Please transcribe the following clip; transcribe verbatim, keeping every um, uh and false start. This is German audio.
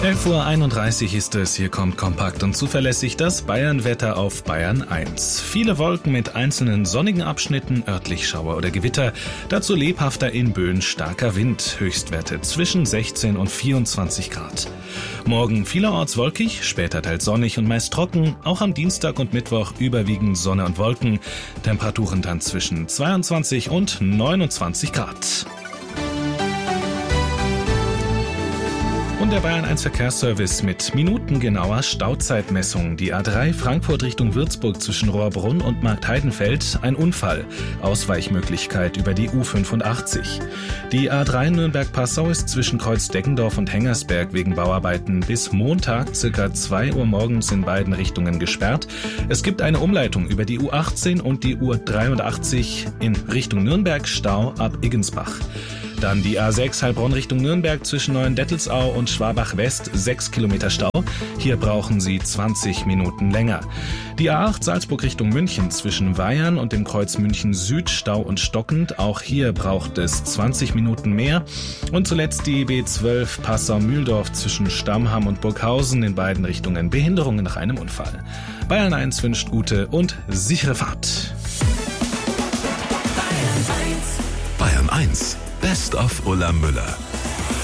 elf Uhr einunddreißig ist es, hier kommt kompakt und zuverlässig das Bayern-Wetter auf Bayern eins. Viele Wolken mit einzelnen sonnigen Abschnitten, örtlich Schauer oder Gewitter, dazu lebhafter in Böen starker Wind, Höchstwerte zwischen sechzehn und vierundzwanzig Grad. Morgen vielerorts wolkig, später teils sonnig und meist trocken, auch am Dienstag und Mittwoch überwiegend Sonne und Wolken, Temperaturen dann zwischen zweiundzwanzig und neunundzwanzig Grad. Und der Bayern eins Verkehrsservice mit minutengenauer Stauzeitmessung. Die A drei Frankfurt Richtung Würzburg zwischen Rohrbrunn und Marktheidenfeld. Ein Unfall. Ausweichmöglichkeit über die U fünfundachtzig. Die A drei Nürnberg-Passau ist zwischen Kreuz-Deggendorf und Hengersberg wegen Bauarbeiten bis Montag ca. zwei Uhr morgens in beiden Richtungen gesperrt. Es gibt eine Umleitung über die U achtzehn und die U dreiundachtzig in Richtung Nürnberg, Stau ab Iggensbach. Dann die A sechs Heilbronn Richtung Nürnberg zwischen Neuendettelsau und Schwabach West, sechs Kilometer Stau. Hier brauchen Sie zwanzig Minuten länger. Die A acht Salzburg Richtung München zwischen Weyern und dem Kreuz München Süd, Stau und stockend. Auch hier braucht es zwanzig Minuten mehr. Und zuletzt die B zwölf Passau-Mühldorf zwischen Stammham und Burghausen in beiden Richtungen. Behinderungen nach einem Unfall. Bayern eins wünscht gute und sichere Fahrt. Bayern eins. Best of Ulla Müller.